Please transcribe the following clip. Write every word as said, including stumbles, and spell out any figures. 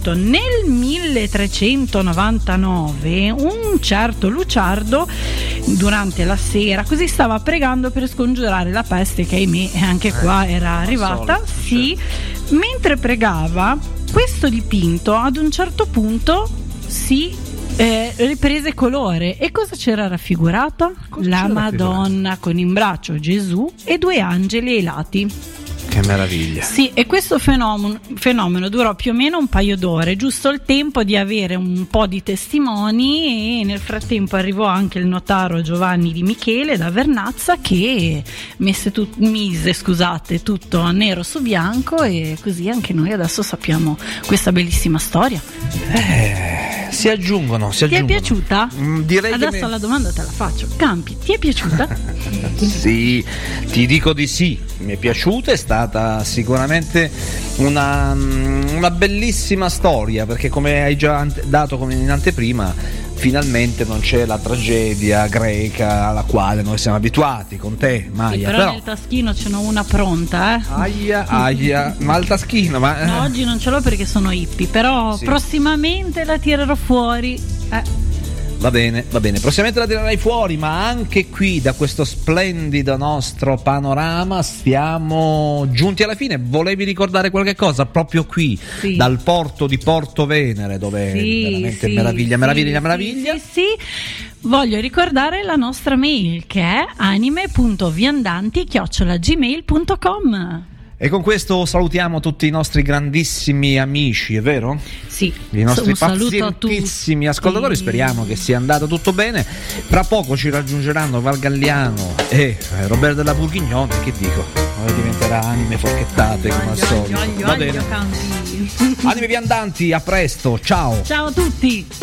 appunto nel milletrecentonovantanove un certo Luciardo durante la sera così stava pregando per scongiurare la peste che ahimè anche qua era arrivata. Sì, mentre pregava questo dipinto ad un certo punto si eh, riprese colore. E cosa c'era raffigurata? Cosa la c'era Madonna raffigurata? con in braccio Gesù e due angeli ai lati. Che meraviglia. Sì, e questo fenomeno, fenomeno durò più o meno un paio d'ore, giusto il tempo di avere un po' di testimoni, e nel frattempo arrivò anche il notaro Giovanni Di Michele da Vernazza che messe tut- mise scusate, tutto nero su bianco, e così anche noi adesso sappiamo questa bellissima storia. Eh, si aggiungono, si Ti è aggiungono. piaciuta? Mm, direi Adesso che mi- la domanda te la faccio. Campi, ti è piaciuta? Sì, ti dico di sì, mi è piaciuta, è stata sicuramente una, una bellissima storia, perché come hai già ante- dato come in anteprima, finalmente non c'è la tragedia greca alla quale noi siamo abituati con te, Maia. Sì, però, però nel taschino ce n'ho una pronta, eh. aia, aia, ma al taschino, ma No, oggi non ce l'ho perché sono hippie, però Sì. prossimamente la tirerò fuori. Eh. Va bene, va bene, prossimamente la tirerai fuori, ma anche qui da questo splendido nostro panorama stiamo giunti alla fine. Volevi ricordare qualche cosa proprio qui, Sì. dal porto di Porto Venere, dove Sì, veramente sì, meraviglia, sì, meraviglia, sì, meraviglia. Sì, sì. Voglio ricordare la nostra mail che è anime punto viandanti chiocciola gmail punto com. E con questo salutiamo tutti i nostri grandissimi amici, è vero? Sì, I nostri un saluto a pazientissimi tutti. ascoltatori, speriamo che sia andato tutto bene. Fra poco ci raggiungeranno Val Galliano e eh, Roberto della Burghignone, che dico, ora diventerà anime forchettate come al Aglio, solito. aglio, Va aglio, bene. Campi. Anime viandanti, a presto, ciao. Ciao a tutti.